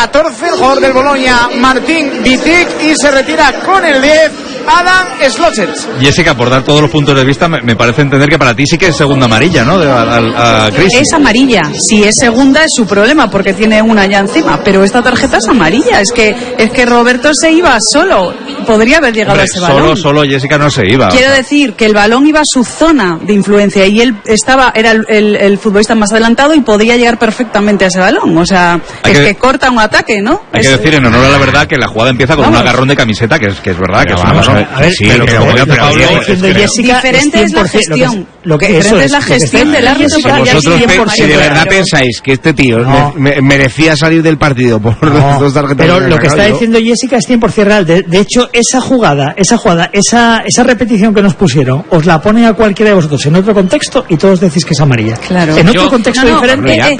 14, el jugador del Boloña, Martín Vitic, y se retira con el 10, Adam Slosers. Jessica, por dar todos los puntos de vista, me parece entender que para ti sí que es segunda amarilla, ¿no? A Chris. Es amarilla. Si es segunda es su problema, porque tiene una ya encima. Pero esta tarjeta es amarilla. Es que Roberto se iba solo. Podría haber llegado a ese balón. Solo Jessica no se iba. Quiero decir que el balón iba a su zona de influencia y él era el futbolista más adelantado y podía llegar perfectamente a ese balón. O sea, que corta un ataque, ¿no? Hay que decir en honor a la verdad que la jugada empieza con un agarrón de camiseta, que es verdad, que es una... A ver, sí, pero diferente es la gestión. Diferente es la gestión del árbitro. Si de verdad pensáis que este tío merecía salir del partido por las dos tarjetas, pero lo que está diciendo Jessica es 100% real. De hecho, esa repetición que nos pusieron, os la pone a cualquiera de vosotros en otro contexto y todos decís que es amarilla. Claro. En otro contexto diferente,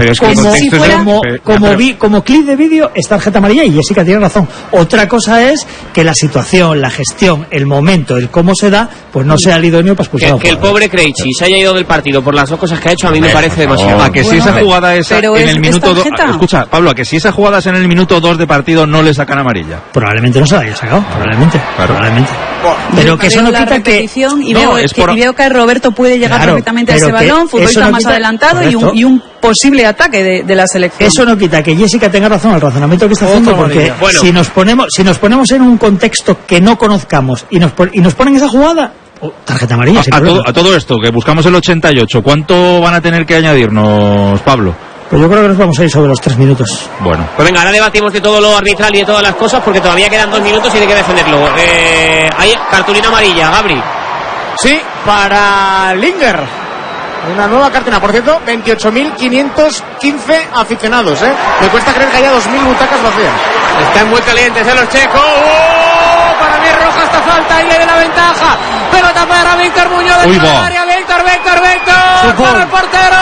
como clip de vídeo, es tarjeta amarilla, y Jessica tiene razón. Otra cosa es que la situación, la gestión, el momento, el cómo se da, pues no sea el idóneo para expulsar. Que el pobre Krejci se haya ido del partido por las dos cosas que ha hecho, a mí me parece demasiado. A que si esa jugada es en el minuto 2, escucha, Pablo, a que si esa jugada es en el minuto 2 de partido, no le sacan amarilla. Probablemente no se la haya sacado, probablemente. Pero que eso no quita que veo que Roberto puede llegar perfectamente a ese balón, futbolista más adelantado y un posible ataque de la selección. Eso no quita que Jessica tenga razón el razonamiento que está haciendo, porque si nos ponemos en un contexto que no conozcamos y nos ponen esa jugada, tarjeta amarilla. A todo esto, que buscamos el 88, ¿cuánto van a tener que añadirnos, Pablo? Pues yo creo que nos vamos a ir sobre los 3 minutos. Bueno. Pues venga, ahora debatimos de todo lo arbitral y de todas las cosas, porque todavía quedan 2 minutos y hay que defenderlo. Hay cartulina amarilla, Gabri. Sí, para Linger. Una nueva cartulina, por cierto, 28.515 aficionados, Me cuesta creer que haya 2.000 butacas vacías. Están muy calientes, los checos. Para mí roja esta falta y de la ventaja. Pelota para Víctor Muñoz de la área. Víctor. Para el portero.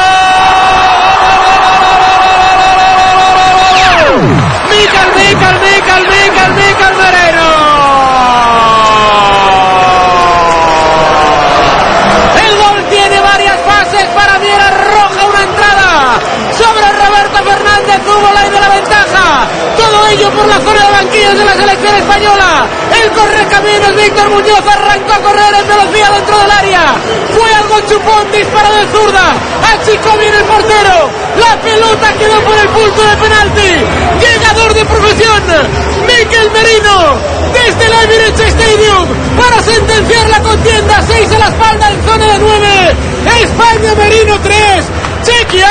Mikel Merino. El gol tiene varias fases. Para mí era roja una entrada sobre Roberto Fernández. Hubo la de la ventaja. Todo ello por la zona de banquillos de la selección española. El correcaminos Víctor Muñoz arrancó a correr en velocidad dentro del área. Fue algo chupón, disparo de zurda. Achicó bien el portero. La pelota quedó por el punto de penalti. Llegador de profesión, Mikel Merino, desde el Emirates Stadium, para sentenciar la contienda. 6 a la espalda en zona de 9. España, Merino 3, Chequia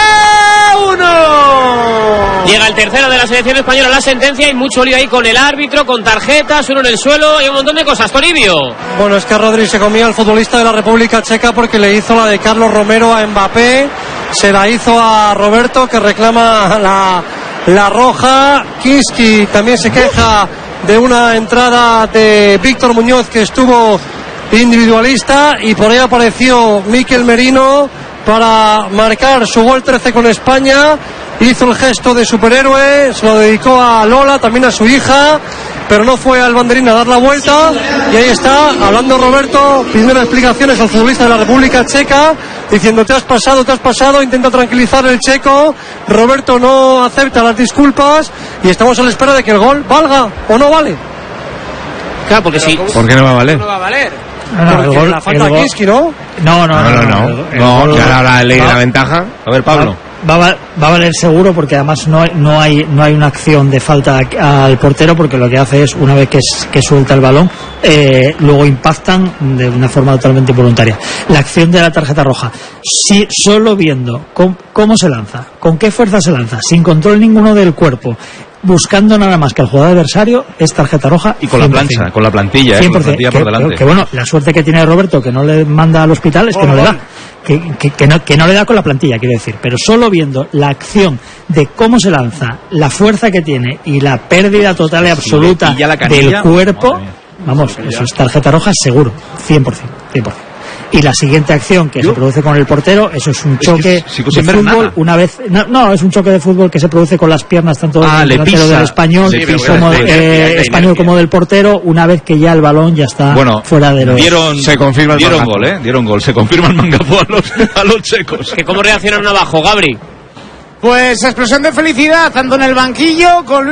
1. Llega el tercero de la selección española, la sentencia, y mucho lío ahí con el árbitro, con tarjetas, uno en el suelo y un montón de cosas. Toribio. Bueno, es que Rodri se comía al futbolista de la República Checa porque le hizo la de Carlos Romero a Mbappé, se la hizo a Roberto, que reclama la roja. Kinski también se queja de una entrada de Víctor Muñoz que estuvo individualista, y por ahí apareció Mikel Merino para marcar su gol 13 con España. Hizo el gesto de superhéroe, se lo dedicó a Lola, también a su hija, pero no fue al banderín a dar la vuelta. Y ahí está, hablando Roberto, pidiendo explicaciones al futbolista de la República Checa, diciendo: te has pasado, intenta tranquilizar el checo. Roberto no acepta las disculpas y estamos a la espera de que el gol valga o no vale. Claro, porque sí. ¿Por qué no va a valer? No va a valer. No, el gol, la falta de Kinski, ¿no? No, que ahora la ley de la ventaja. A ver, Pablo. Va a valer seguro, porque además no hay una acción de falta al portero, porque lo que hace es, una vez que suelta el balón, luego impactan de una forma totalmente voluntaria. La acción de la tarjeta roja, si solo viendo cómo se lanza, con qué fuerza se lanza, sin control ninguno del cuerpo, buscando nada más que al jugador adversario, es tarjeta roja. Y con 100%. La plancha, con la plantilla, 100%, con la plantilla por delante. Que bueno, la suerte que tiene Roberto, que no le manda al hospital, es que no le da. Que no le da con la plantilla, quiero decir. Pero solo viendo la acción de cómo se lanza, la fuerza que tiene y la pérdida total y absoluta del cuerpo, vamos, eso es tarjeta roja seguro, 100%. Y la siguiente acción que se produce con el portero, eso es un choque de fútbol, una vez, no, es un choque de fútbol que se produce con las piernas tanto del delantero del español como del portero, una vez que ya el balón ya está fuera de los... Dieron gol, se confirma el mangafo a los checos. ¿Cómo reaccionaron abajo, Gabri? Pues explosión de felicidad, tanto en el banquillo con